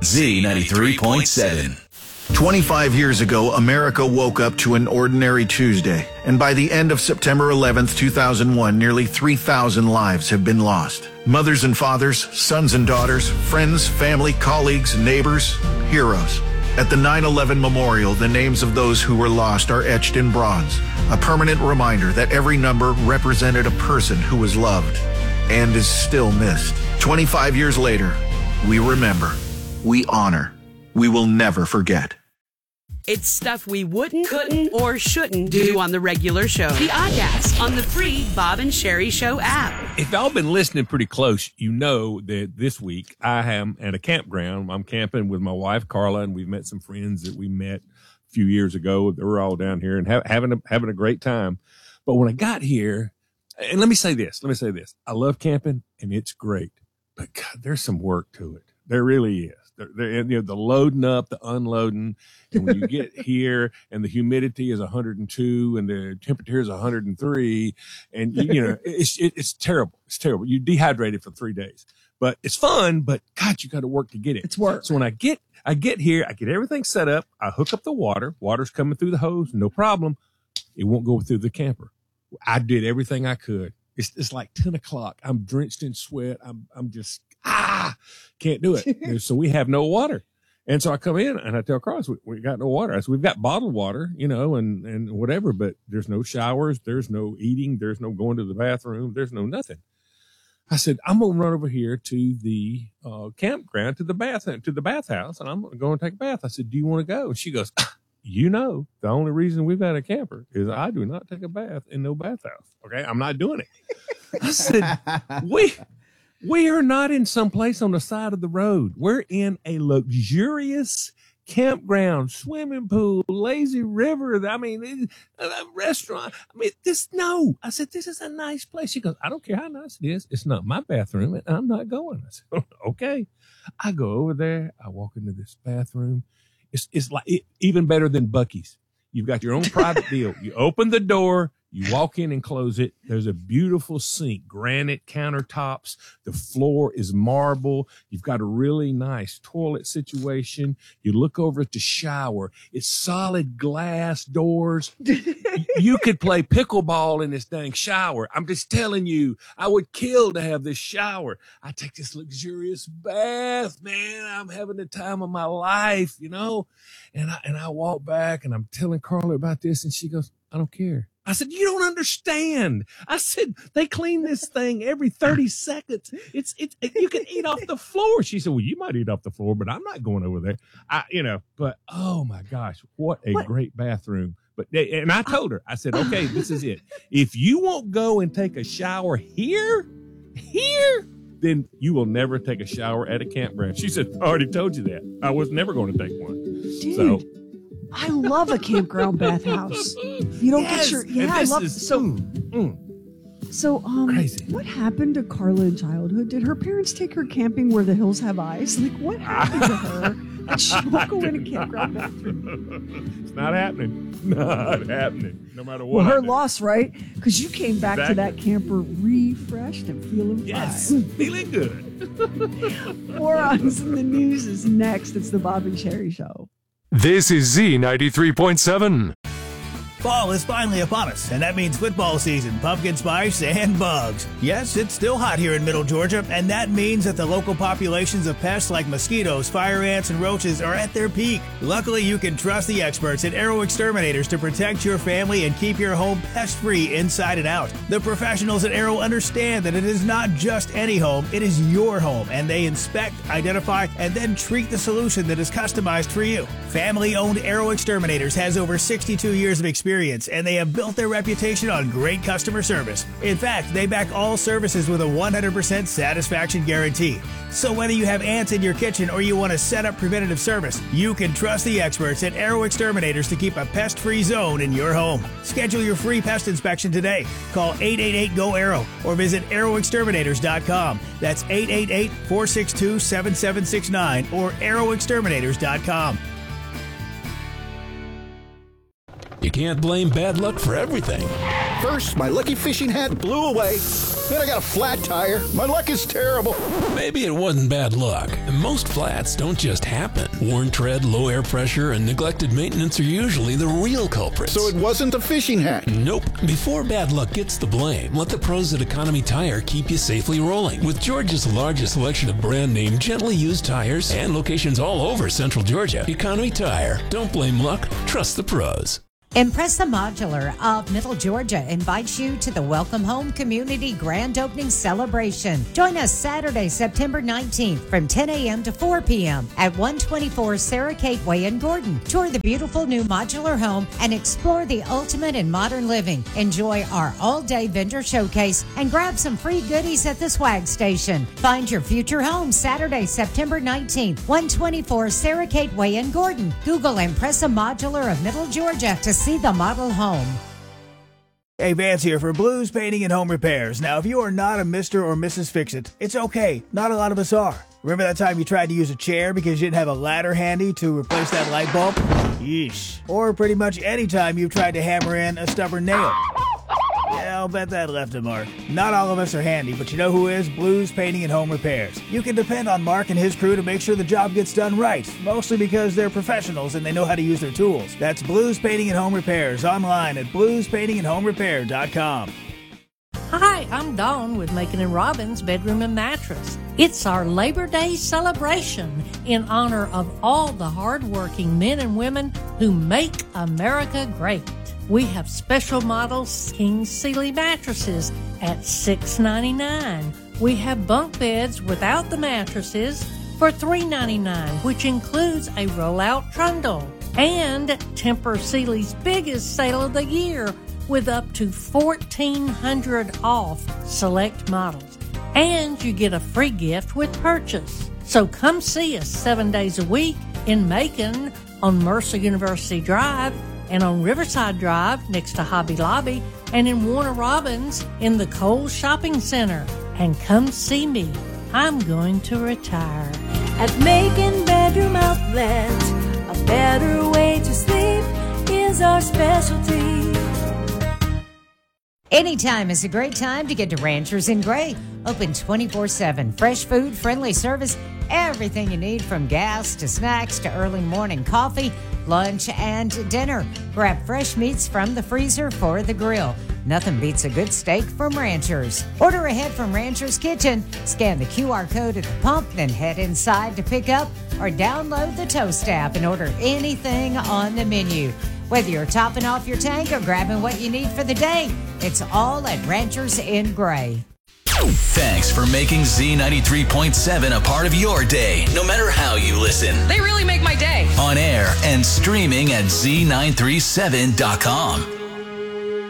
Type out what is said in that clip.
Z93.7. 25 years ago, America woke up to an ordinary Tuesday, and by the end of September 11th, 2001, nearly 3,000 lives have been lost. Mothers and fathers, sons and daughters, friends, family, colleagues, neighbors, heroes. At the 9/11 Memorial, the names of those who were lost are etched in bronze, a permanent reminder that every number represented a person who was loved and is still missed. 25 years later, we remember, we honor, we will never forget. It's stuff we wouldn't, couldn't, or shouldn't do on the regular show. The Oddcast on the free Bob and Sherry Show app. If y'all been listening pretty close, you know that this week I am at a campground. I'm camping with my wife, Carla, and we've met some friends that we met a few years ago. They were all down here and having a great time. But when I got here, and let me say this, I love camping and it's great, but God, there's some work to it. There really is. The loading up, the unloading, and when you get here and the humidity is 102 and the temperature is 103, and it's terrible. It's terrible. You dehydrated for 3 days, but it's fun. But God, you got to work to get it. It's work. So when I get here, I get everything set up. I hook up the water. Water's coming through the hose, no problem. It won't go through the camper. I did everything I could. It's like 10 o'clock. I'm drenched in sweat. I'm just, can't do it. So we have no water. And so I come in and I tell Carlos, we got no water. I said, we've got bottled water, and whatever, but there's no showers. There's no eating. There's no going to the bathroom. There's no nothing. I said, I'm going to run over here to the campground, to the bathhouse, and I'm going to go and take a bath. I said, do you want to go? And she goes, the only reason we've got a camper is I do not take a bath in no bathhouse. Okay. I'm not doing it. I said, we are not in some place on the side of the road. We're in a luxurious campground, swimming pool, lazy river. I mean, a restaurant. I mean, I said, this is a nice place. She goes, I don't care how nice it is. It's not my bathroom and I'm not going. I said, okay. I go over there. I walk into this bathroom. It's like even better than Buc-ee's. You've got your own private deal. You open the door, you walk in and close it. There's a beautiful sink, granite countertops. The floor is marble. You've got a really nice toilet situation. You look over at the shower. It's solid glass doors. You could play pickleball in this dang shower. I'm just telling you, I would kill to have this shower. I take this luxurious bath, man. I'm having the time of my life, and I walk back and I'm telling Carla about this and she goes, I don't care. I said, you don't understand. I said, they clean this thing every 30 seconds. You can eat off the floor. She said, well, you might eat off the floor, but I'm not going over there. But oh my gosh, what a great bathroom. And I told her, I said, okay, this is it. If you won't go and take a shower here, then you will never take a shower at a campground. She said, I already told you that. I was never going to take one. Dude. So I love a campground bathhouse. You don't get your I love it. So crazy. What happened to Carla in childhood? Did her parents take her camping where the hills have eyes? Like what happened to her? Did she won't go in a campground bathroom? It's not happening. Not happening. No matter what. Well, her loss, right? Because you came back to that camper refreshed and feeling fine. Feeling good. More on in the news is next. It's the Bob and Sherry Show. This is Z93.7. Fall is finally upon us, and that means football season, pumpkin spice, and bugs. Yes, it's still hot here in Middle Georgia, and that means that the local populations of pests like mosquitoes, fire ants, and roaches are at their peak. Luckily, you can trust the experts at Arrow Exterminators to protect your family and keep your home pest-free inside and out. The professionals at Arrow understand that it is not just any home, it is your home, and they inspect, identify, and then treat the solution that is customized for you. Family-owned Arrow Exterminators has over 62 years of experience, and they have built their reputation on great customer service. In fact, they back all services with a 100% satisfaction guarantee. So whether you have ants in your kitchen or you want to set up preventative service, you can trust the experts at Arrow Exterminators to keep a pest-free zone in your home. Schedule your free pest inspection today. Call 888-GO-ARROW or visit arrowexterminators.com. That's 888-462-7769 or arrowexterminators.com. You can't blame bad luck for everything. First, my lucky fishing hat blew away. and I got a flat tire. My luck is terrible. Maybe it wasn't bad luck. Most flats don't just happen. Worn tread, low air pressure, and neglected maintenance are usually the real culprits. So it wasn't a fishing hack? Nope. Before bad luck gets the blame, let the pros at Economy Tire keep you safely rolling. With Georgia's largest selection of brand name, gently used tires and locations all over Central Georgia, Economy Tire. Don't blame luck. Trust the pros. Impressa Modular of Middle Georgia invites you to the Welcome Home Community Grand Opening Celebration. Join us Saturday, September 19th from 10 a.m. to 4 p.m. at 124 Sarah Kate Way in Gordon. Tour the beautiful new modular home and explore the ultimate in modern living. Enjoy our all-day vendor showcase and grab some free goodies at the swag station. Find your future home Saturday, September 19th, 124 Sarah Kate Way in Gordon. Google Impressa Modular of Middle Georgia to see the model home. Hey, Vance here for Blues Painting and Home Repairs. Now, if you are not a Mr. or Mrs. Fix-It, it's okay. Not a lot of us are. Remember that time you tried to use a chair because you didn't have a ladder handy to replace that light bulb? Yeesh. Or pretty much any time you've tried to hammer in a stubborn nail. Yeah, I'll bet that left a mark. Not all of us are handy, but you know who is? Blues Painting and Home Repairs. You can depend on Mark and his crew to make sure the job gets done right, mostly because they're professionals and they know how to use their tools. That's Blues Painting and Home Repairs, online at bluespaintingandhomerepair.com. Hi, I'm Dawn with Macon and Robbins Bedroom and Mattress. It's our Labor Day celebration in honor of all the hardworking men and women who make America great. We have special models King Sealy mattresses at $6.99. We have bunk beds without the mattresses for $3.99, which includes a rollout trundle. And Tempur Sealy's biggest sale of the year with up to $1,400 off select models. And you get a free gift with purchase. So come see us 7 days a week in Macon on Mercer University Drive, and on Riverside Drive next to Hobby Lobby, and in Warner Robins in the Kohl's Shopping Center. And come see me. I'm going to retire. At Macon Bedroom Outlet, a better way to sleep is our specialty. Anytime is a great time to get to Ranchers in Gray. Open 24/7. Fresh food, friendly service, everything you need from gas to snacks to early morning coffee, lunch, and dinner. Grab fresh meats from the freezer for the grill. Nothing beats a good steak from Ranchers. Order ahead from Ranchers Kitchen. Scan the QR code at the pump, then head inside to pick up or download the Toast app and order anything on the menu. Whether you're topping off your tank or grabbing what you need for the day, it's all at Ranchers in Gray. Thanks for making Z93.7 a part of your day, no matter how you listen. They really make my day. On air and streaming at Z937.com.